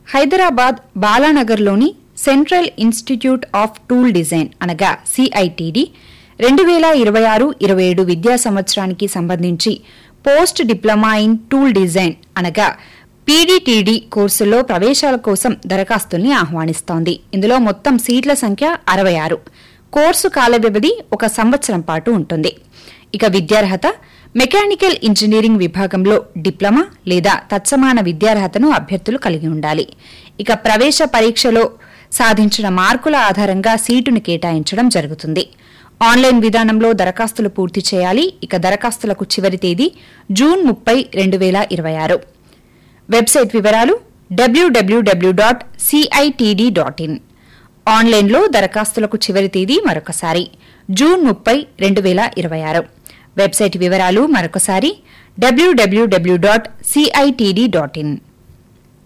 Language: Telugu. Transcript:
Hyderabad బాలానగర్లోని central institute of tool design అనగా సిఐటిడి 2026-27 విద్యా సంవత్సరానికి సంబంధించి post diploma in tool design అనగా పీడీటీడీ కోర్సుల్లో ప్రవేశాల కోసం దరఖాస్తుల్ని ఆహ్వానిస్తోంది. ఇందులో మొత్తం సీట్ల సంఖ్య 66. కోర్సు కాల వ్యవధి 1 సంవత్సరం పాటు ఉంటుంది. ఇక విద్యార్హత మెకానికల్ ఇంజనీరింగ్ విభాగంలో డిప్లొమా లేదా తత్సమాన విద్యార్హతను అభ్యర్థులు కలిగి ఉండాలి. ఇక ప్రవేశ పరీక్షలో సాధించిన మార్కుల ఆధారంగా సీటును కేటాయించడం జరుగుతుంది. ఆన్లైన్ విధానంలో దరఖాస్తులు పూర్తి చేయాలి. ఇక దరఖాస్తులకు చివరి తేదీ జూన్ 30, 2026. వెబ్సైట్ వివరాలు www.citd.in. ఆన్లైన్లో దరఖాస్తులకు చివరి తేదీ మరొకసారి జూన్ 30, 2026. వెబ్సైట్ వివరాలు మరొకసారి www.citd.in.